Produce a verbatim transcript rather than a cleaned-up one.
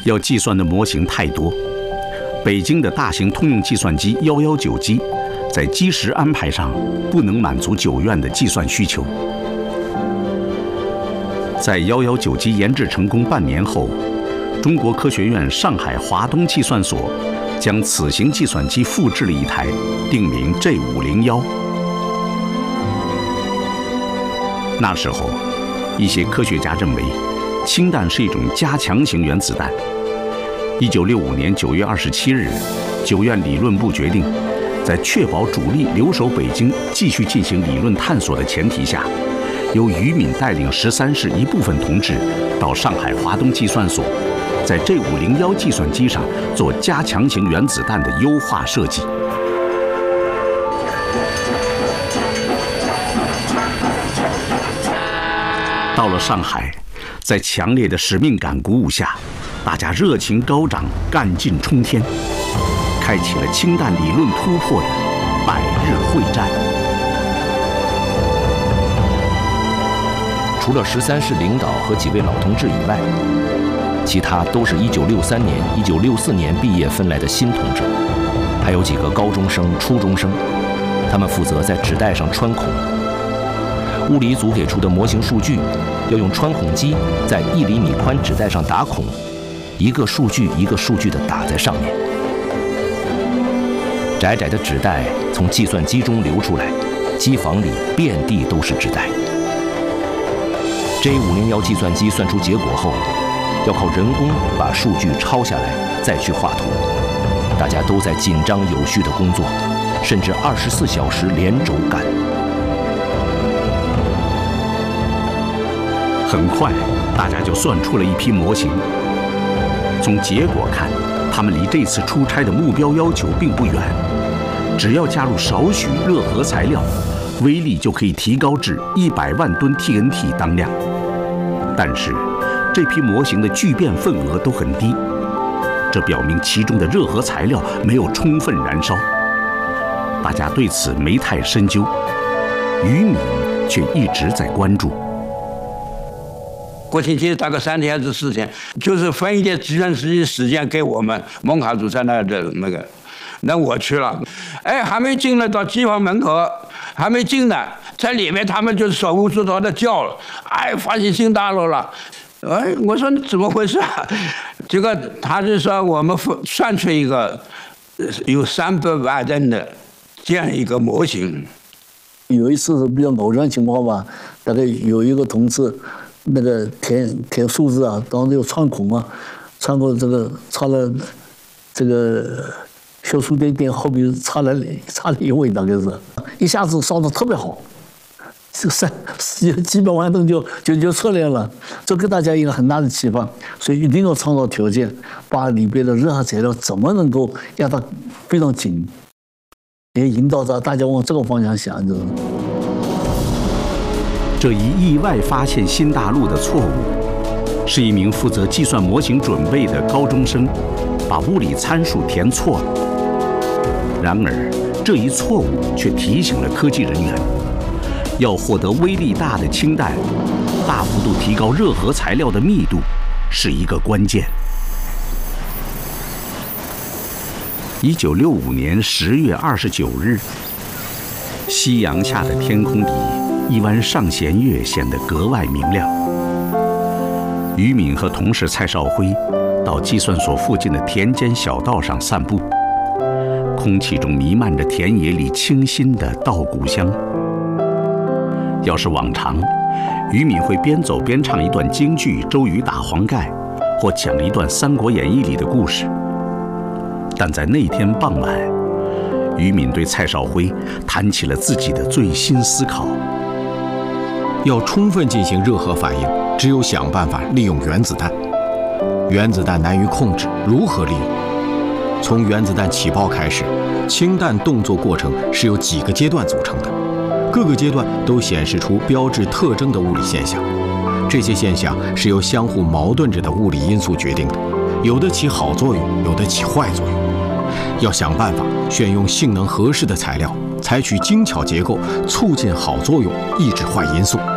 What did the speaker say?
要计算的模型太多，北京的大型通用计算机一一九机在基石安排上不能满足九院的计算需求。在一一九机研制成功半年后，中国科学院上海华东计算所将此型计算机复制了一台，定名 J 五零一。那时候，一些科学家认为，氢弹是一种加强型原子弹。一九六五年九月二十七日，九院理论部决定，在确保主力留守北京继续进行理论探索的前提下，由于敏带领十三室一部分同志到上海华东计算所，在 J 五零一计算机上做加强型原子弹的优化设计。到了上海，在强烈的使命感鼓舞下，大家热情高涨，干劲冲天，开启了氢弹理论突破的百日会战。 除了十三室领导和几位老同志以外，其他都是一九六三年、一九六四年毕业分来的新同志，还有几个高中生、初中生，他们负责在纸带上穿孔。物理组给出的模型数据，要用穿孔机在一厘米宽纸带上打孔，一个数据一个数据地打在上面。窄窄的纸带从计算机中流出来，机房里遍地都是纸带。J 五零一计算机算出结果后，要靠人工把数据抄下来，再去画图。大家都在紧张有序地工作，甚至二十四小时连轴干。 很快，大家就算出了一批模型。从结果看，他们离这次出差的目标要求并不远，只要加入少许热核材料，威力就可以提高至一百万吨 T N T 当量。但是，这批模型的聚变份额都很低，这表明其中的热核材料没有充分燃烧。大家对此没太深究，于敏却一直在关注。 国庆节大概三天还是四天，就是分一点计算机时间给我们蒙卡主在那的那个，那我去了，哎，还没进来到机房门口，还没进呢，在里面他们就手舞足蹈的叫了，哎，发现新大陆了，哎，我说怎么回事啊？这个他就说我们算出一个有三百万吨的这样一个模型。 有一次是比较偶然情况吧，大概有一个同志。那个填填数字啊，当时有穿孔啊，穿过这个插了这个小数点点后面插了插了一位，大概是一下子烧得特别好，这三几百万吨就就就出来了，这给大家一个很大的启发，所以一定要创造条件，把里边的热核材料怎么能够压得非常紧，也引导着大家往这个方向想，就是。 这一意外发现新大陆的错误，是一名负责计算模型准备的高中生把物理参数填错了。然而，这一错误却提醒了科技人员，要获得威力大的氢弹，大幅度提高热核材料的密度是一个关键。一九六五年十月二十九日，夕阳下的天空里。一弯上弦月显得格外明亮。于敏和同事蔡少辉到计算所附近的田间小道上散步，空气中弥漫着田野里清新的稻谷香。要是往常，于敏会边走边唱一段京剧《周瑜打黄盖》，或讲一段《三国演义》里的故事。但在那天傍晚，于敏对蔡少辉谈起了自己的最新思考。 要充分进行热核反应，只有想办法利用原子弹。原子弹难于控制，如何利用？从原子弹起爆开始，氢弹动作过程是由几个阶段组成的，各个阶段都显示出标志特征的物理现象。这些现象是由相互矛盾着的物理因素决定的，有的起好作用，有的起坏作用。要想办法选用性能合适的材料，采取精巧结构，促进好作用，抑制坏因素。